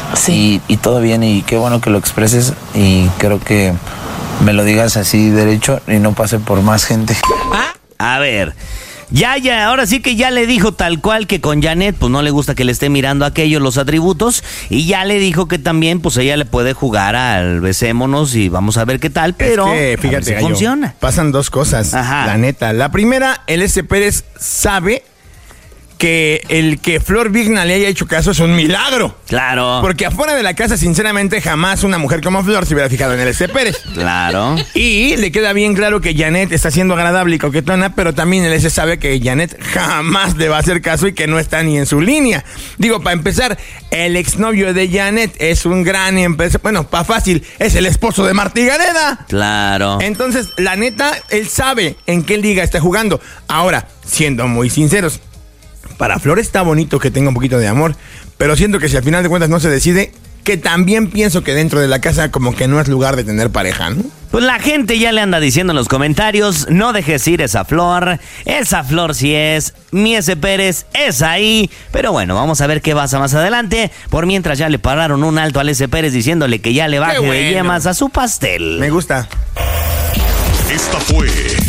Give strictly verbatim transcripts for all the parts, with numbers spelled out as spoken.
Sí. Y, y todo bien, y qué bueno que lo expreses, y creo que me lo digas así derecho y no pase por más gente. ¿Ah? A ver, ya, ya, ahora sí que ya le dijo tal cual que con Janet, pues no le gusta que le esté mirando aquellos los atributos, y ya le dijo que también, pues ella le puede jugar al besémonos y vamos a ver qué tal, pero es que, fíjate, a ver si Gallo, funciona. Pasan dos cosas, Ajá. la neta. La primera, el S. Pérez sabe que el que Flor Vigna le haya hecho caso es un milagro. Claro. Porque afuera de la casa, sinceramente, jamás una mujer como Flor se hubiera fijado en el S. Pérez. Claro. Y le queda bien claro que Janet está siendo agradable y coquetona, pero también el S sabe que Janet jamás le va a hacer caso y que no está ni en su línea. Digo, para empezar, el exnovio de Janet es un gran empresario. Bueno, para fácil, es el esposo de Martí Gareda. Claro. Entonces, la neta, él sabe en qué liga está jugando. Ahora, siendo muy sinceros, para Flor está bonito que tenga un poquito de amor, pero siento que si al final de cuentas no se decide, que también pienso que dentro de la casa como que no es lugar de tener pareja, ¿no? Pues la gente ya le anda diciendo en los comentarios, no dejes ir esa Flor, esa Flor sí es, mi S. Pérez es ahí, pero bueno, vamos a ver qué pasa más adelante. Por mientras ya le pararon un alto al S. Pérez diciéndole que ya le baje bueno. de yemas a su pastel. Me gusta. Esta fue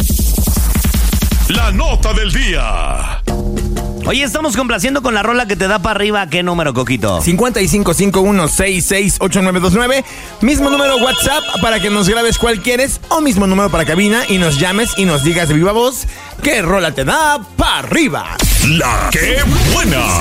la nota del día. Oye, estamos complaciendo con la rola que te da para arriba. ¿Qué número, Coquito? cinco cinco cinco uno seis seis ocho nueve dos nueve. Mismo número WhatsApp para que nos grabes cuál quieres, o mismo número para cabina y nos llames y nos digas de viva voz qué rola te da para arriba. La que buena.